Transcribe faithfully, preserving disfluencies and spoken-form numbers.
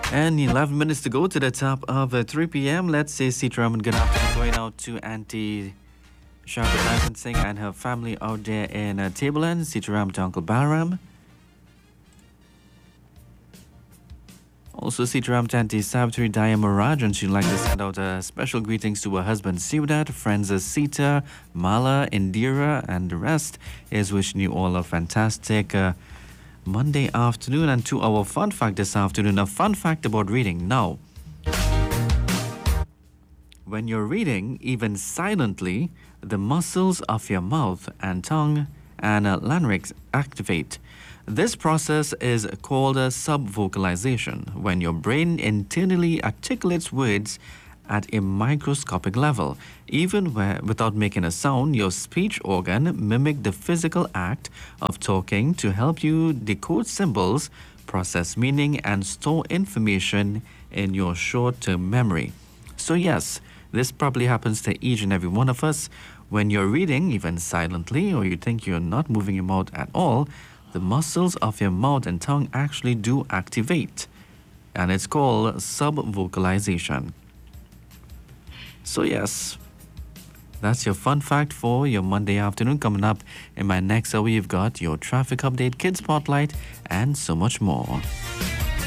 And eleven minutes to go to the top of uh, three p.m. Let's say Sitaram, good afternoon going out to Auntie Sharpa Singh and her family out there in uh, Tableland. Sitaram to Uncle Baram. Also, Sitaram to Auntie Savitri Dayamaraj, and she'd like to send out uh, special greetings to her husband Sivadat, friends uh, Sita, Mala, Indira, and the rest. Is wishing you all a fantastic uh, Monday afternoon. And to our fun fact this afternoon, a fun fact about reading. Now, when you're reading, even silently, the muscles of your mouth and tongue and uh, larynx activate. This process is called a subvocalization, when your brain internally articulates words at a microscopic level. Even where, without making a sound, your speech organ mimic the physical act of talking to help you decode symbols, process meaning, and store information in your short-term memory. So yes, this probably happens to each and every one of us. When you're reading, even silently, or you think you're not moving your mouth at all, the muscles of your mouth and tongue actually do activate. And it's called subvocalization. So yes, that's your fun fact for your Monday afternoon. Coming up in my next hour, you've got your traffic update, kids spotlight, and so much more.